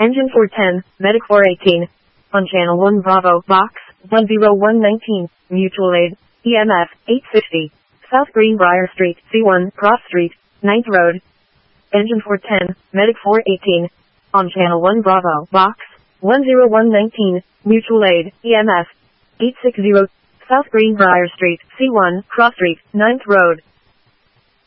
Engine 410, Medic 418. On Channel 1 Bravo, Box 10119, Mutual Aid, EMF 850. South Greenbrier Street, C1, Cross Street, 9th Road. Engine 410, Medic 418. On Channel 1 Bravo, Box 10119, Mutual Aid, EMF 860. South Greenbrier Street, C1, Cross Street, 9th Road.